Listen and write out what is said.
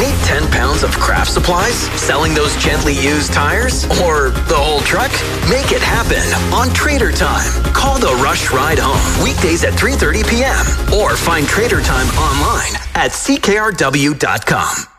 Need 10 pounds of craft supplies? Selling those gently used tires? Or the whole truck? Make it happen on Trader Time. Call the Rush Ride Home weekdays at 3:30 p.m. or find Trader Time online at ckrw.com.